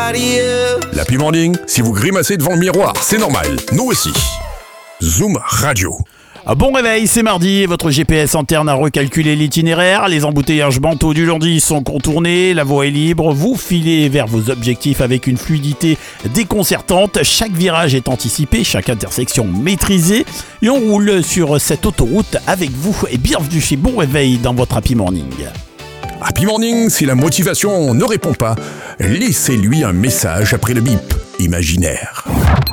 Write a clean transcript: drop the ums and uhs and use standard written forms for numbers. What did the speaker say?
somebody else. L'Happy Morning, si vous grimacez devant le miroir, c'est normal, nous aussi. Zoom Radio. Bon réveil, c'est mardi et votre GPS interne a recalculé l'itinéraire. Les embouteillages mentaux du lundi sont contournés, la voie est libre. Vous filez vers vos objectifs avec une fluidité déconcertante. Chaque virage est anticipé, chaque intersection maîtrisée. Et on roule sur cette autoroute avec vous. Et bienvenue chez Bon Réveil dans votre Happy Morning. Happy Morning, si la motivation ne répond pas, laissez-lui un message après le bip imaginaire.